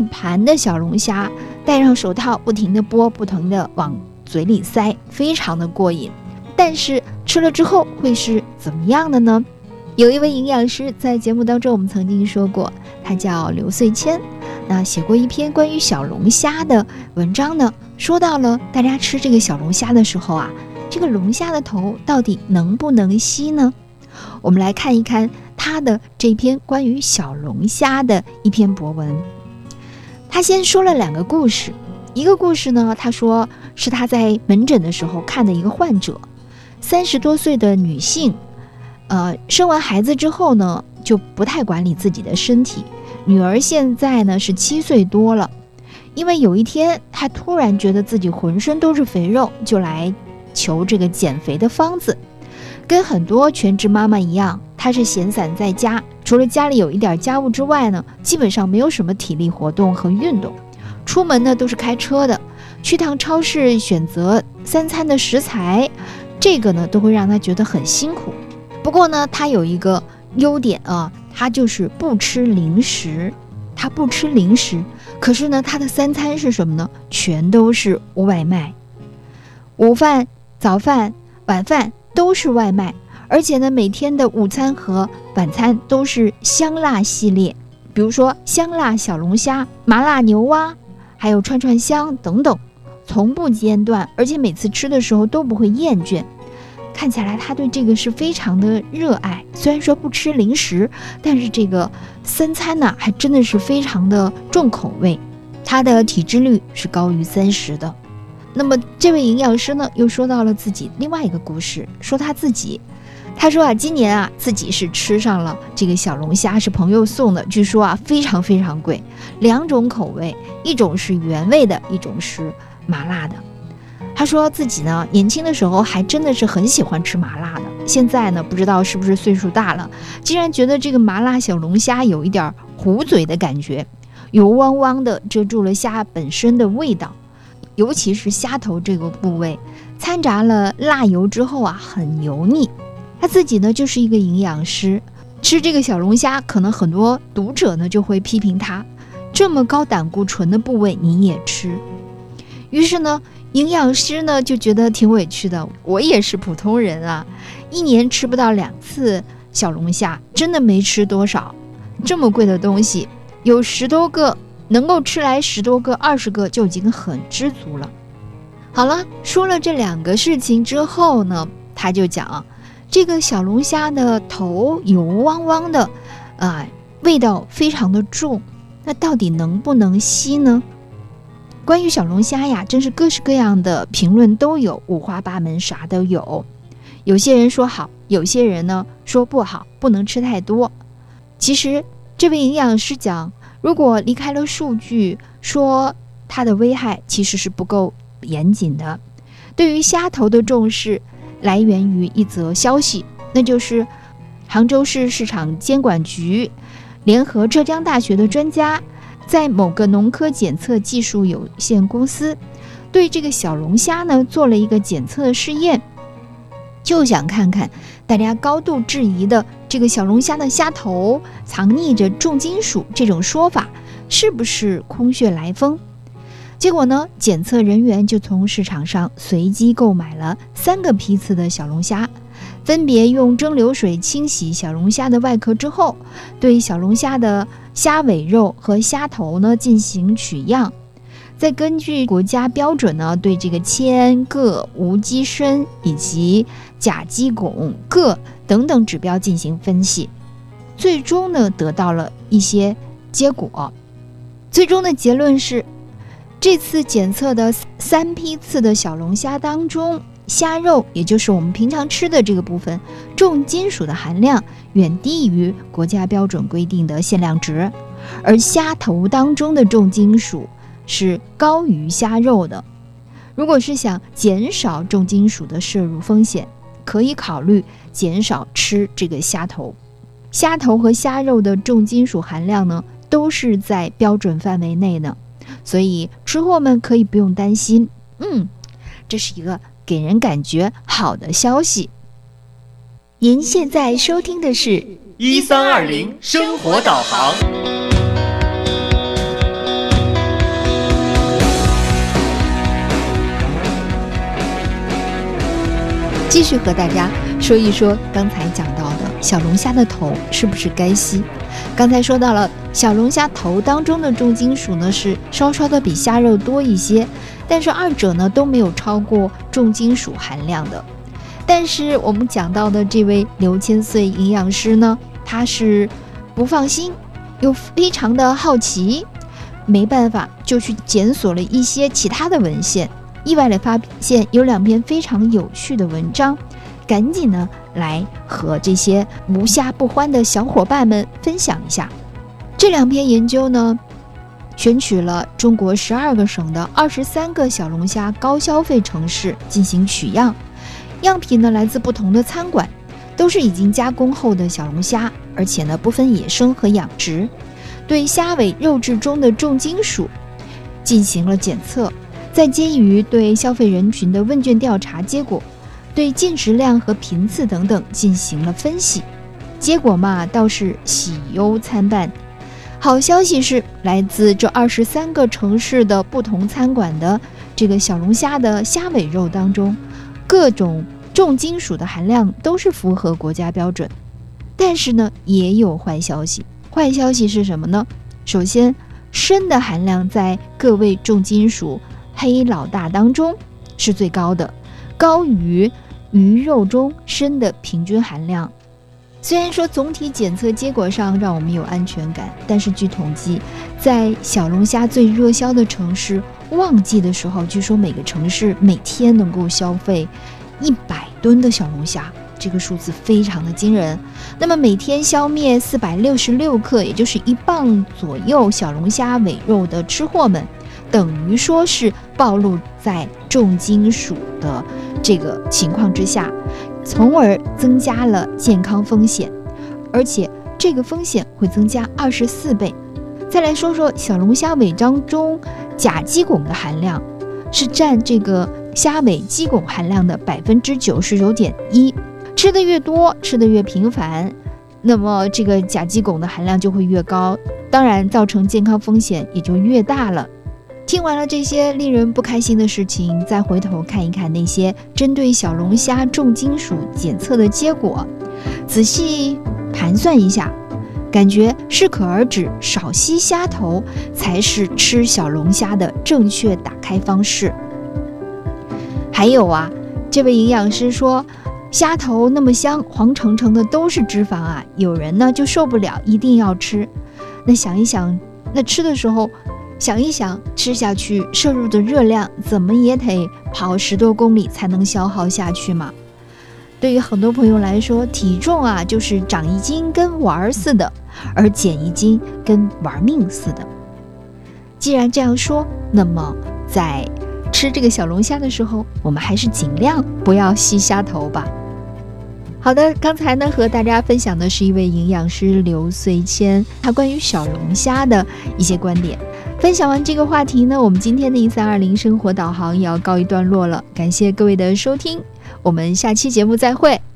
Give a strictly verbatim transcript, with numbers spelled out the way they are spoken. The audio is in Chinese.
盘的小龙虾，戴上手套不停地剥，不停地往嘴里塞，非常的过瘾。但是吃了之后会是怎么样的呢？有一位营养师在节目当中我们曾经说过，他叫刘穗谦，那写过一篇关于小龙虾的文章呢，说到了大家吃这个小龙虾的时候啊，这个龙虾的头到底能不能吸呢？我们来看一看他的这篇关于小龙虾的一篇博文。他先说了两个故事，一个故事呢，他说是他在门诊的时候看的一个患者，三十多岁的女性，呃，生完孩子之后呢，就不太管理自己的身体，女儿现在呢是七岁多了，因为有一天她突然觉得自己浑身都是肥肉，就来求这个减肥的方子。跟很多全职妈妈一样，她是闲散在家，除了家里有一点家务之外呢，基本上没有什么体力活动和运动。出门呢都是开车的，去趟超市选择三餐的食材，这个呢都会让她觉得很辛苦。不过呢，她有一个优点啊，她就是不吃零食。她不吃零食，可是呢，她的三餐是什么呢？全都是外卖，午饭、早饭、晚饭都是外卖，而且呢，每天的午餐和晚餐都是香辣系列，比如说香辣小龙虾、麻辣牛蛙，还有串串香等等，从不间断，而且每次吃的时候都不会厌倦。看起来他对这个是非常的热爱，虽然说不吃零食，但是这个三餐呢，还真的是非常的重口味。他的体脂率是高于三十的。那么这位营养师呢，又说到了自己另外一个故事，说他自己，他说啊，今年啊自己是吃上了这个小龙虾，是朋友送的，据说啊非常非常贵，两种口味，一种是原味的，一种是麻辣的。他说自己呢，年轻的时候还真的是很喜欢吃麻辣的，现在呢，不知道是不是岁数大了，竟然觉得这个麻辣小龙虾有一点糊嘴的感觉，油汪汪的遮住了虾本身的味道，尤其是虾头这个部位，掺杂了辣油之后啊，很油腻。他自己呢，就是一个营养师，吃这个小龙虾，可能很多读者呢就会批评他，这么高胆固醇的部位你也吃。于是呢，营养师呢就觉得挺委屈的，我也是普通人啊，一年吃不到两次小龙虾，真的没吃多少，这么贵的东西，有十多个，能够吃来十多个、二十个就已经很知足了。好了，说了这两个事情之后呢，他就讲这个小龙虾的头油汪汪的，啊、呃，味道非常的重，那到底能不能吸呢？关于小龙虾呀，真是各式各样的评论都有，五花八门，啥都有。有些人说好，有些人呢说不好，不能吃太多。其实这位营养师讲，如果离开了数据，说它的危害其实是不够严谨的。对于虾头的重视来源于一则消息，那就是杭州市市场监管局联合浙江大学的专家，在某个农科检测技术有限公司对这个小龙虾呢做了一个检测的试验，就想看看大家高度质疑的这个小龙虾的虾头藏匿着重金属这种说法是不是空穴来风。结果呢，检测人员就从市场上随机购买了三个批次的小龙虾，分别用蒸馏水清洗小龙虾的外壳之后，对小龙虾的虾尾肉和虾头呢进行取样，再根据国家标准呢，对这个铅、铬、无机砷以及甲基汞、铬等等指标进行分析，最终呢得到了一些结果。最终的结论是，这次检测的三批次的小龙虾当中，虾肉也就是我们平常吃的这个部分，重金属的含量远低于国家标准规定的限量值，而虾头当中的重金属是高于虾肉的。如果是想减少重金属的摄入风险，可以考虑减少吃这个虾头。虾头和虾肉的重金属含量呢，都是在标准范围内的，所以吃货们可以不用担心。嗯，这是一个给人感觉好的消息。您现在收听的是一三二零生活导航。 继续和大家说一说刚才讲到的小龙虾的头是不是该吸。刚才说到了小龙虾头当中的重金属呢是稍稍的比虾肉多一些，但是二者呢都没有超过重金属含量的。但是我们讲到的这位刘千岁营养师呢，他是不放心又非常的好奇，没办法就去检索了一些其他的文献，意外的发现有两篇非常有趣的文章，赶紧呢来和这些无虾不欢的小伙伴们分享一下。这两篇研究呢，选取了中国十二个省的二十三个小龙虾高消费城市进行取样，样品呢来自不同的餐馆，都是已经加工后的小龙虾，而且呢不分野生和养殖，对虾尾肉质中的重金属进行了检测，再基于对消费人群的问卷调查结果，对进食量和频次等等进行了分析，结果嘛倒是喜忧参半。好消息是，来自这二十三个城市的不同餐馆的这个小龙虾的虾尾肉当中，各种重金属的含量都是符合国家标准。但是呢，也有坏消息。坏消息是什么呢？首先，砷的含量在各位重金属黑老大当中是最高的，高于鱼肉中砷的平均含量。虽然说总体检测结果上让我们有安全感，但是据统计，在小龙虾最热销的城市旺季的时候，据说每个城市每天能够消费一百吨的小龙虾，这个数字非常的惊人。那么每天消灭四百六十六克，也就是一磅左右小龙虾尾肉的吃货们，等于说是暴露在重金属的这个情况之下，从而增加了健康风险，而且这个风险会增加二十四倍。再来说说小龙虾尾当中甲基汞的含量，是占这个虾尾基汞含量的百分之九十九点一。吃的越多，吃的越频繁，那么这个甲基汞的含量就会越高，当然造成健康风险也就越大了。听完了这些令人不开心的事情，再回头看一看那些针对小龙虾重金属检测的结果，仔细盘算一下，感觉适可而止，少吸虾头才是吃小龙虾的正确打开方式。还有啊，这位营养师说，虾头那么香，黄澄澄的都是脂肪啊，有人呢就受不了，一定要吃。那想一想，那吃的时候想一想，吃下去摄入的热量怎么也得跑十多公里才能消耗下去嘛。对于很多朋友来说，体重啊就是长一斤跟玩似的，而减一斤跟玩命似的。既然这样说，那么在吃这个小龙虾的时候，我们还是尽量不要吸虾头吧。好的，刚才呢和大家分享的是一位营养师刘穗谦，他关于小龙虾的一些观点。分享完这个话题呢，我们今天的一三二零生活导航也要告一段落了，感谢各位的收听，我们下期节目再会。